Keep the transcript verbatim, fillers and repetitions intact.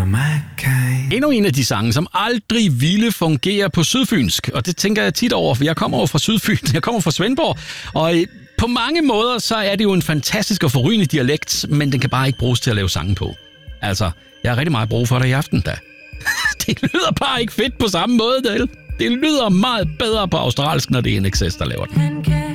of my kind. Endnu en af de sange, som aldrig ville fungere på sydfynsk, og det tænker jeg tit over, for jeg kommer over fra Sydfyn, jeg kommer fra Svendborg, og på mange måder, så er det jo en fantastisk og forrygende dialekt, men den kan bare ikke bruges til at lave sange på. Altså, jeg har rigtig meget brug for det i aften, da. Det lyder bare ikke fedt på samme måde, Del. Det lyder meget bedre på australsk, når det er N X S, der laver den.